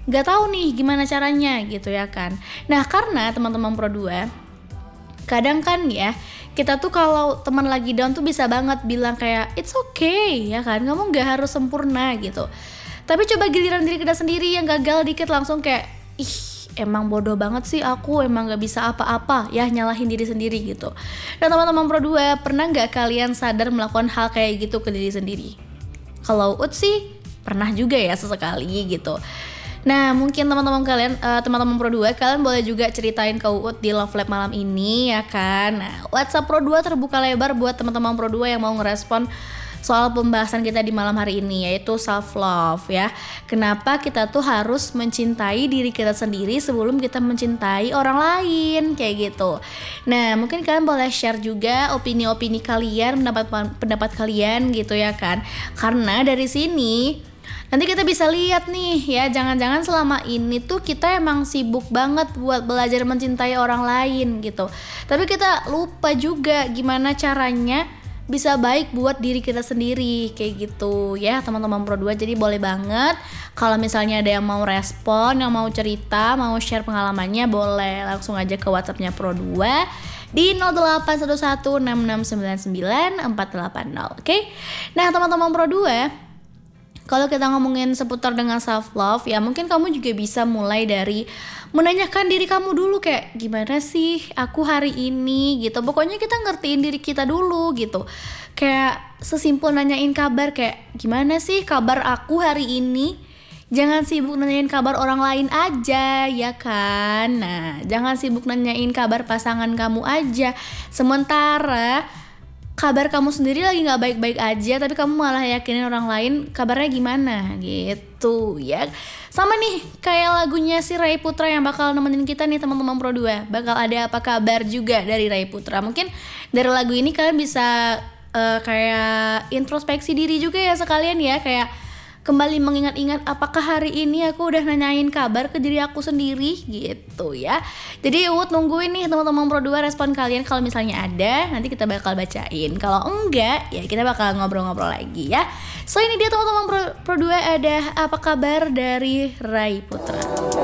gak tahu nih gimana caranya gitu ya kan. Nah karena teman-teman Pro 2, kadang kan ya kita tuh kalau teman lagi down tuh bisa banget bilang kayak it's okay ya kan, kamu gak harus sempurna gitu. Tapi coba giliran diri kita sendiri yang gagal dikit langsung kayak ih emang bodoh banget sih aku, emang gak bisa apa-apa ya, nyalahin diri sendiri gitu. Dan teman-teman Pro 2, pernah gak kalian sadar melakukan hal kayak gitu ke diri sendiri? Kalau Ut sih pernah juga ya sesekali gitu. Nah mungkin teman-teman kalian, teman-teman Pro 2, kalian boleh juga ceritain ke Uut di Love Lab malam ini ya kan. Nah WhatsApp Pro 2 terbuka lebar buat teman-teman Pro 2 yang mau ngerespon soal pembahasan kita di malam hari ini, yaitu self love ya. Kenapa kita tuh harus mencintai diri kita sendiri sebelum kita mencintai orang lain, kayak gitu. Nah mungkin kalian boleh share juga opini-opini kalian, pendapat kalian gitu ya kan. Karena dari sini nanti kita bisa lihat nih ya, jangan-jangan selama ini tuh kita emang sibuk banget buat belajar mencintai orang lain gitu, tapi kita lupa juga gimana caranya bisa baik buat diri kita sendiri, kayak gitu ya teman-teman Pro 2. Jadi boleh banget kalau misalnya ada yang mau respon, yang mau cerita, mau share pengalamannya, boleh langsung aja ke WhatsAppnya Pro 2 di 081166999480. Oke? Nah teman-teman Pro 2, kalau kita ngomongin seputar dengan self love ya, mungkin kamu juga bisa mulai dari menanyakan diri kamu dulu, kayak gimana sih aku hari ini gitu. Pokoknya kita ngertiin diri kita dulu gitu. Kayak sesimpel nanyain kabar, kayak gimana sih kabar aku hari ini. Jangan sibuk nanyain kabar orang lain aja ya kan. Nah jangan sibuk nanyain kabar pasangan kamu aja, sementara kabar kamu sendiri lagi gak baik-baik aja, tapi kamu malah yakinin orang lain kabarnya gimana gitu ya. Sama nih kayak lagunya si Ray Putra yang bakal nemenin kita nih teman-teman Pro 2. Bakal ada apa kabar juga dari Ray Putra. Mungkin dari lagu ini kalian bisa kayak introspeksi diri juga ya sekalian ya, kayak kembali mengingat-ingat apakah hari ini aku udah nanyain kabar ke diri aku sendiri gitu ya. Jadi Uut nungguin nih teman-teman Pro 2 respon kalian. Kalau misalnya ada, nanti kita bakal bacain. Kalau enggak, ya kita bakal ngobrol-ngobrol lagi ya. So ini dia teman-teman Pro 2, ada apa kabar dari Ray Putra.